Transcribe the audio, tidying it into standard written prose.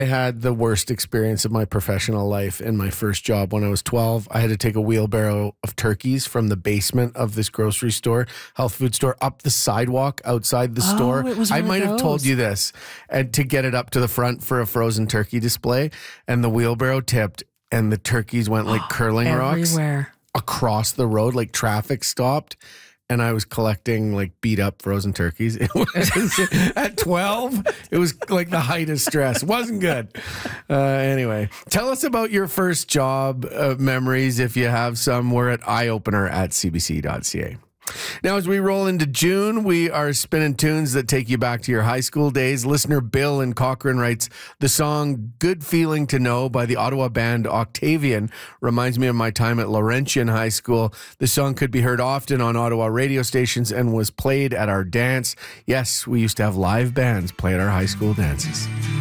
I had the worst experience of my professional life in my first job when I was 12. I had to take a wheelbarrow of turkeys from the basement of this grocery store, health food store, up the sidewalk outside the store. It was I one of might have told those. you this, and to get it up to the front for a frozen turkey display, and the wheelbarrow tipped, and the turkeys went like curling rocks Everywhere. across the road, like traffic stopped. And I was collecting like beat up frozen turkeys. It was, at 12, it was like the height of stress. Wasn't good. Anyway, tell us about your first job memories if you have some. We're at eyeopener@cbc.ca. Now, as we roll into June, we are spinning tunes that take you back to your high school days. Listener Bill in Cochrane writes, the song Good Feeling to Know by the Ottawa band Octavian reminds me of my time at Laurentian High School. The song could be heard often on Ottawa radio stations and was played at our dance. Yes, we used to have live bands play at our high school dances.